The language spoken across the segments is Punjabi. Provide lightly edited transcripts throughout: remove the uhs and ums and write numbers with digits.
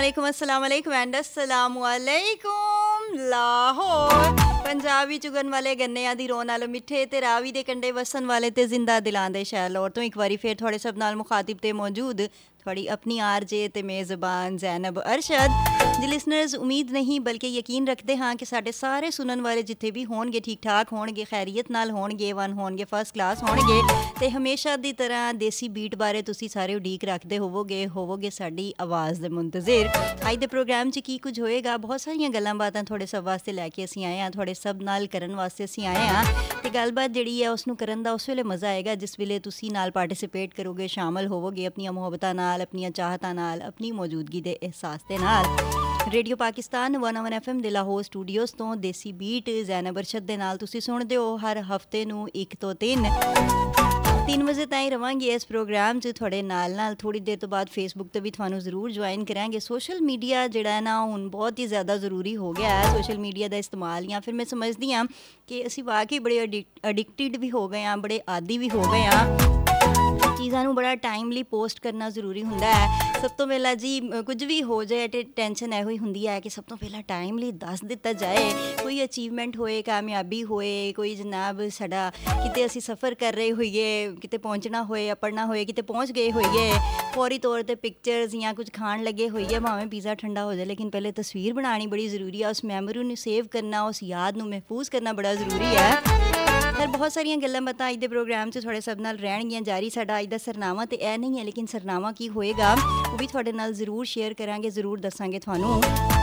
ਵਾਲੇਕੁਮ ਅਸਲਾਮ ਵਾਲੇਕੁਮ ਐਂਡ ਅਸਲਾਮੁ ਅਲੈਕੁਮ ਲਾਹੌਰ। ਪੰਜਾਬ ਵਿੱਚ ਉਗਣ ਵਾਲੇ ਗੰਨਿਆਂ ਦੀ ਰੋਹ ਨਾਲ ਮਿੱਠੇ ਤੇ ਰਾਵੀ ਦੇ ਕੰਢੇ ਵਸਣ ਵਾਲੇ ਤੇ ਜ਼ਿੰਦਾ ਦਿਲਾਂ ਦੇ ਸ਼ਹਿਰ ਲਾਹੌਰ ਤੋਂ ਇੱਕ ਵਾਰੀ ਫਿਰ ਤੁਹਾਡੇ ਸਭ ਨਾਲ ਮੁਖਾਤਿਬ ਤੇ ਮੌਜੂਦ ਤੁਹਾਡੀ ਆਪਣੀ ਆਰਜੇ ਤੇ ਮੇਜ਼ਬਾਨ ਜ਼ੈਨਬ ਅਰਸ਼ਦ। ਜੀ ਲਿਸਨਰਸ, ਉਮੀਦ ਨਹੀਂ ਬਲਕਿ ਯਕੀਨ ਰੱਖਦੇ ਹਾਂ ਕਿ ਸਾਡੇ ਸਾਰੇ ਸੁਣਨ ਵਾਲੇ ਜਿੱਥੇ ਵੀ ਹੋਣਗੇ ਠੀਕ ਠਾਕ ਹੋਣਗੇ, ਖੈਰੀਅਤ ਨਾਲ ਹੋਣਗੇ, ਵਨ ਹੋਣਗੇ, ਫਸਟ ਕਲਾਸ ਹੋਣਗੇ ਤੇ ਹਮੇਸ਼ਾ ਦੀ ਤਰ੍ਹਾਂ ਦੇਸੀ ਬੀਟ ਬਾਰੇ ਤੁਸੀਂ ਸਾਰੇ ਉਡੀਕ ਰੱਖਦੇ ਹੋਵੋਗੇ ਸਾਡੀ ਆਵਾਜ਼ ਦੇ ਮੁੰਤਜ਼ਰ। ਅੱਜ ਦੇ ਪ੍ਰੋਗਰਾਮ 'ਚ ਕੀ ਕੁਝ ਹੋਏਗਾ, ਬਹੁਤ ਸਾਰੀਆਂ ਗੱਲਾਂ ਬਾਤਾਂ ਤੁਹਾਡੇ ਸਭ ਵਾਸਤੇ ਲੈ ਕੇ ਅਸੀਂ ਆਏ ਹਾਂ, ਤੁਹਾਡੇ ਸਭ ਨਾਲ ਕਰਨ ਵਾਸਤੇ ਅਸੀਂ ਆਏ ਹਾਂ ਤੇ ਗੱਲਬਾਤ ਜਿਹੜੀ ਹੈ ਉਸ ਨੂੰ ਕਰਨ ਦਾ ਉਸ ਵੇਲੇ ਮਜ਼ਾ ਆਏਗਾ ਜਿਸ ਵੇਲੇ ਤੁਸੀਂ ਨਾਲ ਪਾਰਟਿਸਿਪੇਟ ਕਰੋਗੇ, ਸ਼ਾਮਲ ਹੋਵੋਗੇ ਆਪਣੀਆਂ ਮੁਹੱਬਤਾਂ ਨਾਲ, ਆਪਣੀਆਂ ਚਾਹਤਾਂ ਨਾਲ, ਆਪਣੀ ਮੌਜੂਦਗੀ ਦੇ ਅਹਿਸਾਸ ਦੇ ਨਾਲ। ਰੇਡੀਓ ਪਾਕਿਸਤਾਨ 101 FM ਦੇ ਲਾਹੌਰ ਸਟੂਡੀਓਜ਼ ਤੋਂ ਦੇਸੀ ਬੀਟ ਜ਼ੈਨਬ ਅਰਸ਼ਦ ਦੇ ਨਾਲ ਤੁਸੀਂ ਸੁਣਦੇ ਹੋ ਹਰ ਹਫਤੇ ਨੂੰ 1 ਤੋਂ 3 ਵਜੇ ਤਾਈਂ ਰਵਾਂਗੇ ਇਸ ਪ੍ਰੋਗਰਾਮ 'ਚ ਤੁਹਾਡੇ ਨਾਲ ਥੋੜ੍ਹੀ ਦੇਰ ਤੋਂ ਬਾਅਦ ਫੇਸਬੁੱਕ 'ਤੇ ਵੀ ਤੁਹਾਨੂੰ ਜ਼ਰੂਰ ਜੁਆਇਨ ਕਰਾਂਗੇ। ਸੋਸ਼ਲ ਮੀਡੀਆ ਜਿਹੜਾ ਹੈ ਨਾ ਹੁਣ ਬਹੁਤ ਹੀ ਜ਼ਿਆਦਾ ਜ਼ਰੂਰੀ ਹੋ ਗਿਆ ਹੈ, ਸੋਸ਼ਲ ਮੀਡੀਆ ਦਾ ਇਸਤੇਮਾਲ। ਜਾਂ ਫਿਰ ਮੈਂ ਸਮਝਦੀ ਹਾਂ ਕਿ ਅਸੀਂ ਵਾਕਈ ਬੜੇ ਅਡਿਕਟਿਡ ਵੀ ਹੋ ਗਏ ਹਾਂ, ਬੜੇ ਆਦੀ ਵੀ ਹੋ ਗਏ ਹਾਂ। ਚੀਜ਼ਾਂ ਨੂੰ ਬੜਾ ਟਾਈਮਲੀ ਪੋਸਟ ਕਰਨਾ ਜ਼ਰੂਰੀ ਹੁੰਦਾ ਹੈ। ਸਭ ਤੋਂ ਪਹਿਲਾਂ ਜੀ ਕੁਝ ਵੀ ਹੋ ਜਾਏ ਤੇ ਟੈਨਸ਼ਨ ਇਹੋ ਹੀ ਹੁੰਦੀ ਹੈ ਕਿ ਸਭ ਤੋਂ ਪਹਿਲਾਂ ਟਾਈਮਲੀ ਦੱਸ ਦਿੱਤਾ ਜਾਏ। ਕੋਈ ਅਚੀਵਮੈਂਟ ਹੋਏ, ਕਾਮਯਾਬੀ ਹੋਏ, ਕੋਈ ਜਨਾਬ ਸਾਡਾ ਕਿਤੇ ਅਸੀਂ ਸਫ਼ਰ ਕਰ ਰਹੇ ਹੋਈਏ, ਕਿਤੇ ਪਹੁੰਚਣਾ ਹੋਏ ਜਾਂ ਪੜ੍ਹਨਾ ਹੋਏ, ਕਿਤੇ ਪਹੁੰਚ ਗਏ ਹੋਈਏ, ਫੌਰੀ ਤੌਰ 'ਤੇ ਪਿਕਚਰਸ ਜਾਂ ਕੁਝ ਖਾਣ ਲੱਗੇ ਹੋਈਏ, ਭਾਵੇਂ ਪੀਜ਼ਾ ਠੰਡਾ ਹੋ ਜਾਏ ਲੇਕਿਨ ਪਹਿਲੇ ਤਸਵੀਰ ਬਣਾਉਣੀ ਬੜੀ ਜ਼ਰੂਰੀ ਹੈ। ਉਸ ਮੈਮੋਰੀ ਨੂੰ ਸੇਵ ਕਰਨਾ, ਉਸ ਯਾਦ ਨੂੰ ਮਹਿਫੂਜ਼ ਕਰਨਾ ਬੜਾ ਜ਼ਰੂਰੀ ਹੈ। ਫਿਰ ਬਹੁਤ ਸਾਰੀਆਂ ਗੱਲਾਂ ਬਾਤਾਂ ਅੱਜ ਦੇ ਪ੍ਰੋਗਰਾਮ 'ਚ ਤੁਹਾਡੇ ਸਭ ਨਾਲ ਰਹਿਣਗੀਆਂ ਜਾਰੀ। ਸਾਡਾ ਅੱਜ ਦਾ ਸਰਨਾਮਾ ਤੇ ਇਹ ਨਹੀਂ ਹੈ ਲੇਕਿਨ ਸਰਨਾਮਾ ਕੀ ਹੋਏਗਾ ਉਹ ਵੀ ਤੁਹਾਡੇ ਨਾਲ ਜ਼ਰੂਰ ਸ਼ੇਅਰ ਕਰਾਂਗੇ, ਜ਼ਰੂਰ ਦੱਸਾਂਗੇ ਤੁਹਾਨੂੰ।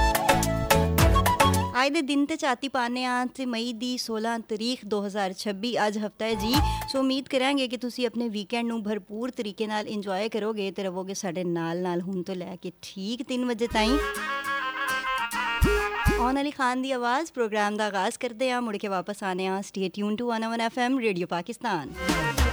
ਅੱਜ ਦੇ ਦਿਨ ਤੇ ਚਾਤੀ ਪਾਉਂਦੇ ਹਾਂ ਤੇ ਮਈ ਦੀ 16 ਤਰੀਕ 2026 ਅੱਜ ਹਫਤਾ ਹੈ ਜੀ। ਸੋ ਉਮੀਦ ਕਰਾਂਗੇ ਕਿ ਤੁਸੀਂ ਆਪਣੇ ਵੀਕਐਂਡ ਨੂੰ ਭਰਪੂਰ ਤਰੀਕੇ ਨਾਲ ਇੰਜੋਏ ਕਰੋਗੇ ਤੇ ਰਹੋਗੇ ਸਾਡੇ ਨਾਲ ਹੁਣ ਤੋਂ ਲੈ ਕੇ ਠੀਕ 3 ਵਜੇ ਤਾਈਂ। ਔਨ ਅਲੀ ਖਾਨ ਦੀ ਆਵਾਜ਼ ਪ੍ਰੋਗਰਾਮ ਦਾ ਆਗਾਜ਼ ਕਰਦੇ ਹਾਂ, ਮੁੜ ਕੇ ਵਾਪਸ ਆਉਂਦੇ ਹਾਂ। Stay tune to 101 FM radio Pakistan.